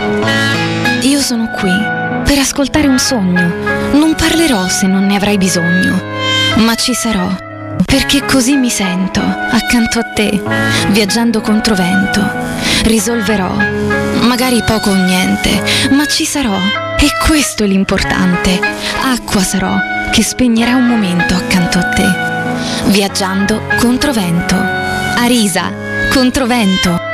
Io sono qui per ascoltare un sogno. Non parlerò se non ne avrai bisogno, ma ci sarò, perché così mi sento, accanto a te, viaggiando controvento. Risolverò, magari poco o niente, ma ci sarò, e questo è l'importante. Acqua sarò, che spegnerà un momento accanto a te. Viaggiando controvento. Arisa, controvento.